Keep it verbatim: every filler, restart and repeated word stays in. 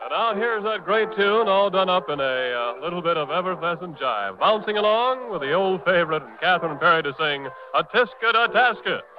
And now here's that great tune all done up in a uh, little bit of effervescent jive. Bouncing along with the old favorite and Catherine Perry to sing, A Tiska da Taska.